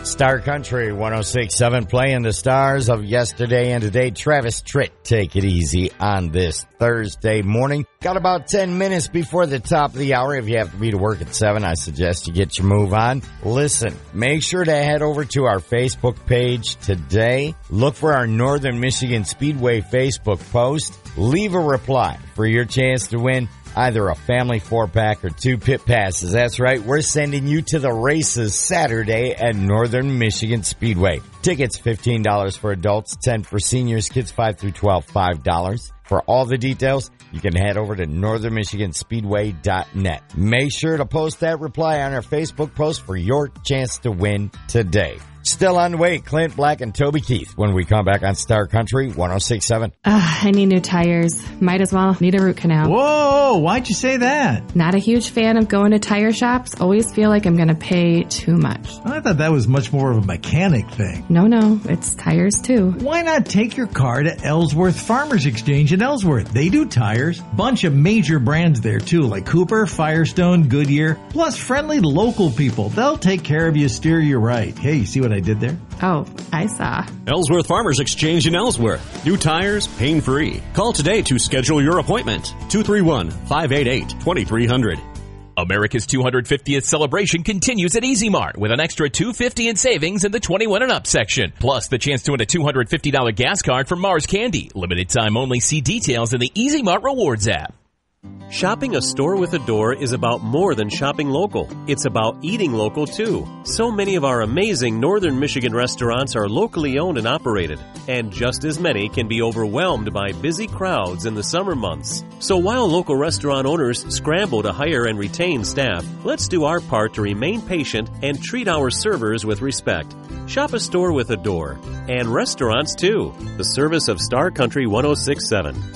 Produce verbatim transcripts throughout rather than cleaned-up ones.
Star Country one oh six point seven playing the stars of yesterday and today. Travis Tritt, take it easy on this Thursday morning. Got about ten minutes before the top of the hour. If you have to be to work at seven, I suggest you get your move on. Listen, make sure to head over to our Facebook page today. Look for our Northern Michigan Speedway Facebook post. Leave a reply for your chance to win either a family four-pack or two pit passes. That's right, we're sending you to the races Saturday at Northern Michigan Speedway. Tickets fifteen dollars for adults, ten dollars for seniors, kids five through twelve, five dollars. For all the details, you can head over to northern michigan speedway dot net. Make sure to post that reply on our Facebook post for your chance to win today. Still on the way, Clint Black and Toby Keith when we come back on Star Country one oh six point seven. Uh, I need new tires. Might as well need a root canal. Whoa, why'd you say that? Not a huge fan of going to tire shops. Always feel like I'm going to pay too much. I thought that was much more of a mechanic thing. No, no, it's tires too. Why not take your car to Ellsworth Farmers Exchange in Ellsworth? They do tires. Bunch of major brands there too, like Cooper, Firestone, Goodyear, plus friendly local people. They'll take care of you, steer you right. Hey, you see what I did there? Oh, I saw. Ellsworth Farmers Exchange in Ellsworth. New tires, pain-free. Call today to schedule your appointment. two three one, five eight eight, two three zero zero. America's two hundred fiftieth celebration continues at Easy Mart with an extra two hundred fifty dollars in savings in the twenty-one and up section. Plus the chance to win a two hundred fifty dollars gas card from Mars Candy. Limited time only. See details in the Easy Mart Rewards app. Shopping a store with a door is about more than shopping local. It's about eating local, too. So many of our amazing Northern Michigan restaurants are locally owned and operated, and just as many can be overwhelmed by busy crowds in the summer months. So while local restaurant owners scramble to hire and retain staff, let's do our part to remain patient and treat our servers with respect. Shop a store with a door. And restaurants, too. The service of Star Country one oh six point seven.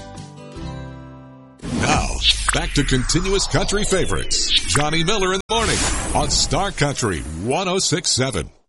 Now, back to continuous country favorites. Johnny Miller in the morning on Star Country one oh six point seven.